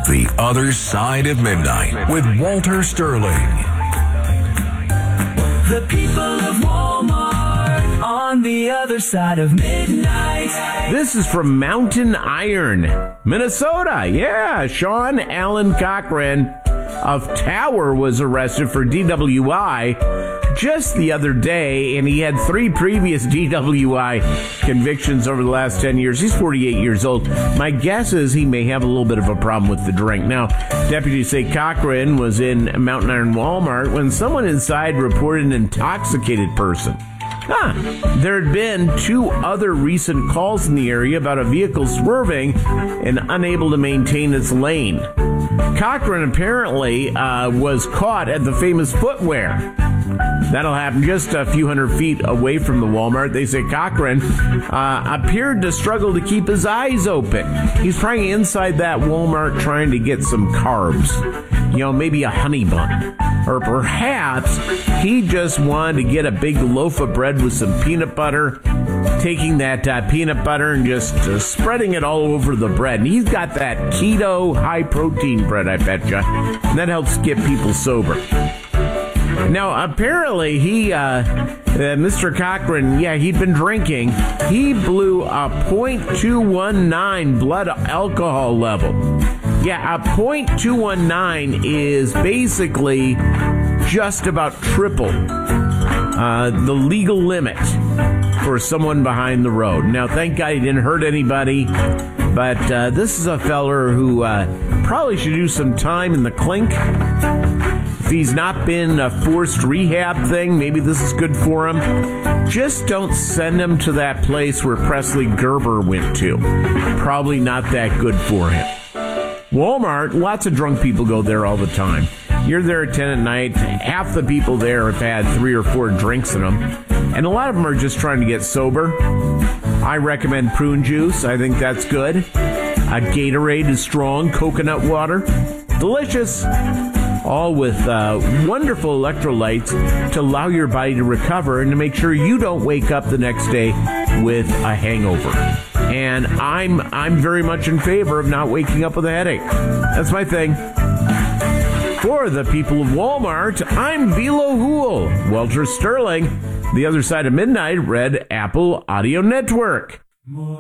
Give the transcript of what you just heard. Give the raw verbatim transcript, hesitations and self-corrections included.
The Other Side of Midnight with Walter Sterling. The people of Walmart on the other side of midnight. This is from Mountain Iron, Minnesota. Yeah, Sean Allen Cochran of Tower was arrested for D W I just the other day, and he had three previous D W I convictions over the last ten years. He's forty-eight years old. My guess is he may have a little bit of a problem with the drink. Now, deputies say Cochran was in Mountain Iron Walmart when someone inside reported an intoxicated person. Huh. There had been two other recent calls in the area about a vehicle swerving and unable to maintain its lane. Cochran apparently uh, was caught at the famous footwear. That'll happen just a few hundred feet away from the Walmart. They say Cochran uh, appeared to struggle to keep his eyes open. He's probably inside that Walmart trying to get some carbs. You know, maybe a honey bun. Or perhaps he just wanted to get a big loaf of bread with some peanut butter, taking that uh, peanut butter and just uh, spreading it all over the bread. And he's got that keto, high-protein bread, I bet you. And that helps get people sober. Now, apparently, he, uh, uh, Mister Cochran, yeah, he'd been drinking. He blew a point two one nine blood alcohol level. Yeah, a point two one nine is basically just about triple uh, the legal limit for someone behind the road. Now, thank God he didn't hurt anybody, but uh, this is a feller who uh, probably should do some time in the clink. If he's not been a forced rehab thing, maybe this is good for him. Just don't send him to that place where Presley Gerber went to. Probably not that good for him. Walmart, lots of drunk people go there all the time. You're there at ten at night. Half the people there have had three or four drinks in them. And a lot of them are just trying to get sober. I recommend prune juice. I think that's good. A Gatorade is strong. Coconut water. Delicious. All with uh, wonderful electrolytes to allow your body to recover and to make sure you don't wake up the next day with a hangover. And I'm I'm very much in favor of not waking up with a headache. That's my thing. For the people of Walmart, I'm Velo Hool. Walter Sterling, The Other Side of Midnight, Red Apple Audio Network.